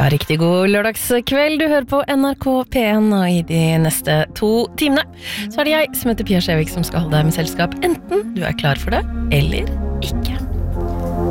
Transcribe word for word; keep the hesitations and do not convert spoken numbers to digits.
riktig god lørdagskveld. Du hører på N R K P en, og i de neste to timene så er det jeg som heter Pia Skjevik som skal holde deg med selskap, enten du er klar for det, eller ikke.